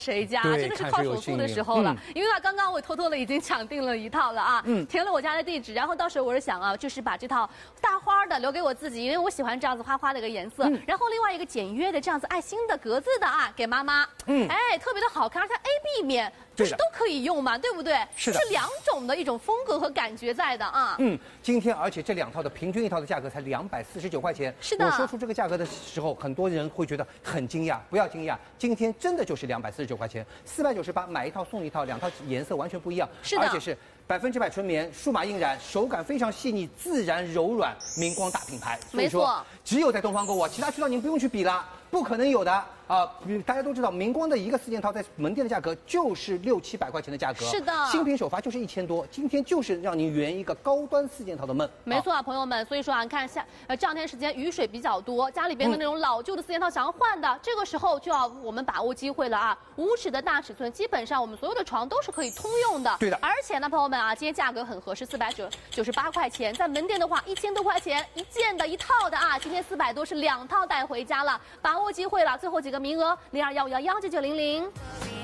谁家真的是靠首付的时候了，因为刚刚我偷偷的已经抢定了一套了啊，填了我家的地址，然后到时候我是想啊，就是把这套大花的留给我自己，因为我喜欢这样子花花的一个颜色，然后另外一个简约的这样子爱心的格子的啊，给妈妈，哎，特别的好看，而且 A、B 面就是都可以用嘛，对不对？ 是的， 是两种的一种风格和感觉在的啊。 今天而且这两套的平均一套的价格才249块钱。 是的， 我说出这个价格的时候，很多人会觉得很惊讶，不要惊讶，今天真的就是249块钱，498买一套送一套，两套颜色完全不一样， 是的， 而且是100%纯棉，数码印染，手感非常细腻，自然柔软，明光大品牌。 没错， 只有在东方购物，其他渠道您不用去比了，不可能有的啊！大家都知道，明光的一个4件套在门店的价格就是600-700块钱的价格。 是的， 新品首发就是1000多，今天就是让您圆一个高端4件套的梦。 没错啊，朋友们，所以说啊，你看这两天时间雨水比较多，家里边的那种老旧的4件套想要换的，这个时候就要我们把握机会了啊！5尺的大尺寸，基本上我们所有的床都是可以通用的。 对的， 而且呢，朋友们啊，今天价格很合适，498块钱，在门店的话1000多块钱一件的一套的啊，今天400多是2套带回家了，把握机会了，最后几个名额0215119900。